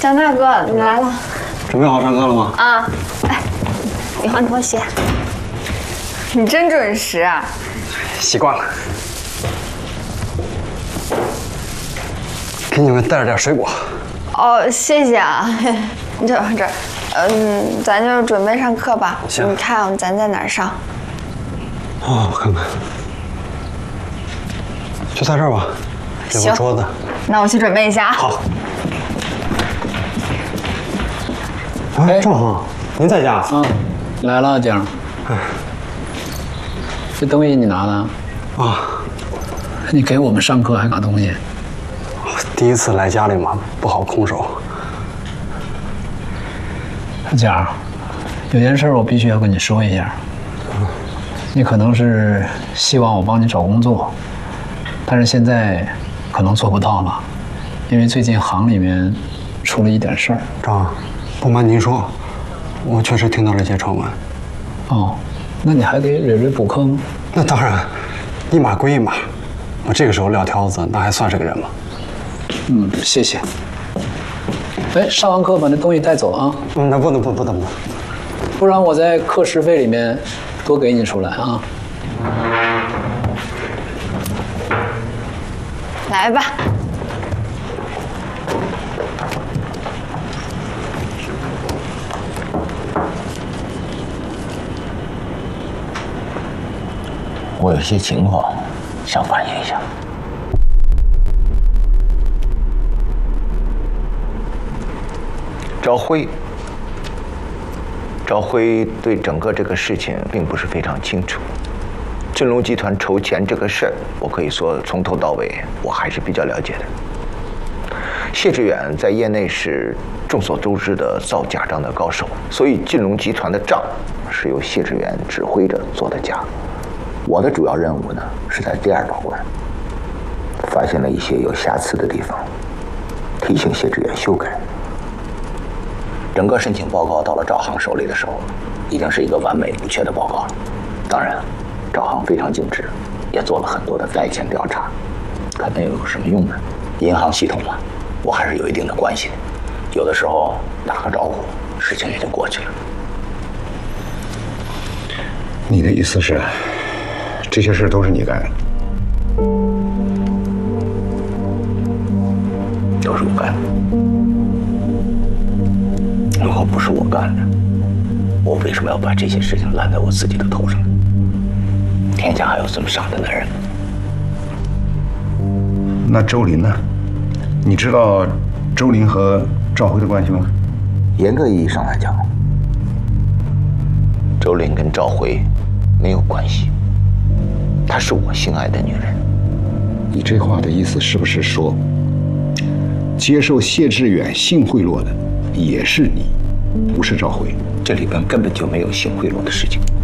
张大哥，你来了。 准备好上课了吗？ 啊，哎，你换拖鞋。你真准时啊！ 习惯了。给你们带了点水果。 哦，谢谢啊。这，咱就准备上课吧。 行。 你看咱在哪儿上？ 哦，我看看。就在这儿吧。有个桌子。 那我去准备一下啊。 好。哎，郑恒，您在家啊？ 来了，景。这东西你拿的？ 啊。 你给我们上课还拿东西？ 第一次来家里嘛，不好空手。 景儿，有件事我必须要跟你说一下。你可能是希望我帮你找工作，但是现在可能做不到了，因为最近行里面出了一点事儿。 张，不瞒您说，我确实听到了一些传闻。 哦，那你还给蕊蕊补课吗？ 那当然，一码归一码。我这个时候撂挑子，那还算是个人吗？ 谢谢。哎，上完课把那东西带走啊。 那不能， 不然我在课时费里面多给你出来啊。 来吧。 我有些情况想反映一下。赵辉对整个这个事情并不是非常清楚。振龙集团筹钱这个事儿，我可以说从头到尾我还是比较了解的。谢志远在业内是众所周知的造假账的高手，所以振龙集团的账是由谢志远指挥着做的假。我的主要任务呢是在第二道关，发现了一些有瑕疵的地方，提醒谢志远修改。整个申请报告到了赵航手里的时候，已经是一个完美无缺的报告了。当然，赵航非常尽职，也做了很多的在前调查。可那有什么用呢？银行系统嘛，我还是有一定的关系的。有的时候打个招呼，事情也就过去了。 你的意思是，这些事都是你干的？ 都是我干的。如果不是我干的，我为什么要把这些事情揽在我自己的头上？天下还有这么傻的男人吗？ 那周林呢？你知道周林和赵辉的关系吗？ 严格意义上来讲，周林跟赵辉没有关系。她是我心爱的女人。 你这话的意思是不是说，接受谢志远性贿赂的也是你，不是赵辉？ 这里边根本就没有性贿赂的事情。